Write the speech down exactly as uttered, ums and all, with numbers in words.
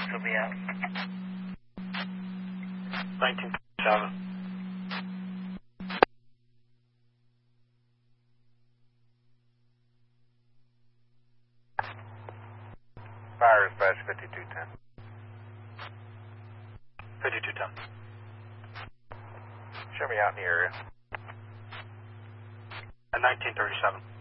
will be out. nineteen thirty-seven. Fire dispatch fifty-two ten. fifty-two ten. Show me out in the area. At nineteen thirty-seven.